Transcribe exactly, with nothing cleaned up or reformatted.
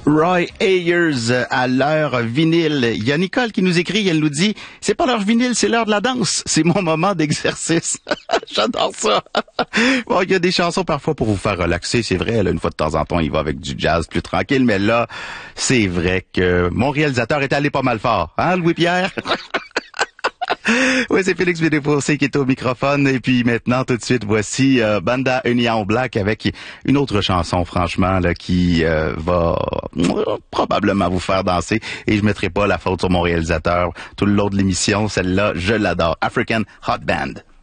Roy Ayers à l'heure vinyle. Il y a Nicole qui nous écrit, elle nous dit, c'est pas l'heure vinyle, c'est l'heure de la danse. C'est mon moment d'exercice. J'adore ça. Bon, il y a des chansons parfois pour vous faire relaxer, c'est vrai. Là, une fois de temps en temps, il va avec du jazz plus tranquille. Mais là, c'est vrai que mon réalisateur est allé pas mal fort. Hein, Louis-Pierre? Oui, c'est Félix Bédéfossé qui est au microphone. Et puis maintenant, tout de suite, voici euh, Banda Union Black avec une autre chanson, franchement, là, qui euh, va euh, probablement vous faire danser. Et je mettrai pas la faute sur mon réalisateur tout le long de l'émission. Celle-là, je l'adore. African Hot Band.